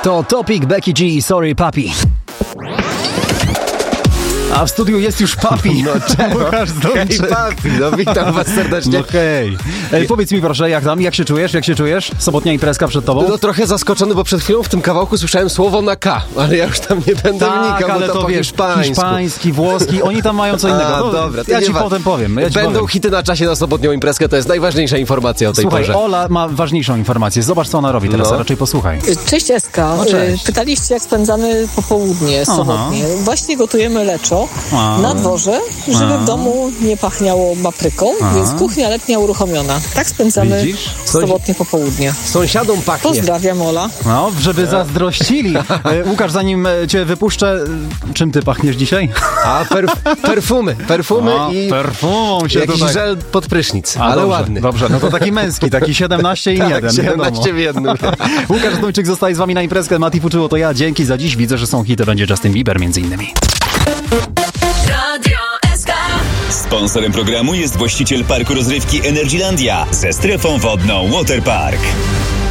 To Topic, Becky G, Sorry Papi. A w studiu jest już Papi. No czemu? Hej Papi, no witam was serdecznie. No hej. Powiedz mi proszę, jak się czujesz? Sobotnia imprezka przed tobą? No trochę zaskoczony, bo przed chwilą w tym kawałku słyszałem słowo na K, ale ja już tam nie będę wnikał, ale bo to po wiesz, hiszpańsku. Hiszpański, włoski, oni tam mają co innego. A, dobra, ja ci potem powiem. Będą hity na czasie na sobotnią imprezkę, to jest najważniejsza informacja o tej porze. Słuchaj, Ola ma ważniejszą informację. Zobacz, co ona robi teraz, a raczej posłuchaj. Cześć Eska. No, cześć. Pytaliście, jak spędzamy popołudnie sobotnie. Właśnie gotujemy leczo na dworze, żeby w domu nie pachniało papryką, więc kuchnia letnia uruchomiona. Tak spędzamy sobotnie popołudnie. Sąsiadom pachnie. Pozdrawiam, Ola. No, żeby zazdrościli. Łukasz, zanim cię wypuszczę, czym ty pachniesz dzisiaj? A perfumy i perfumą się jakiś tutaj... żel pod prysznic, ale dobrze, ładny. Dobrze, no to taki męski, taki 17 i 1. 17 w jednym. Łukasz Zduńczyk zostaje z wami na imprezkę. Mati Fuczyło to ja. Dzięki za dziś. Widzę, że są hity. Będzie Justin Bieber między innymi. Sponsorem programu jest właściciel parku rozrywki Energylandia ze strefą wodną Waterpark.